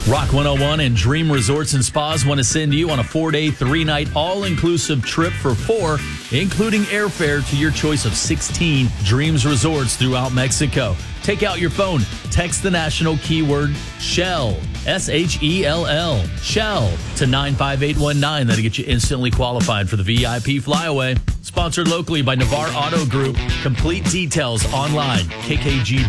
Rock 101 and Dream Resorts and Spas want to send you on a 4-day, 3-night, all-inclusive trip for 4, including airfare to your choice of 16 Dreams Resorts throughout Mexico. Take out your phone, text the national keyword SHELL, SHELL, SHELL, to 95819. That'll get you instantly qualified for the VIP flyaway. Sponsored locally by Navarre Auto Group. Complete details online, kkg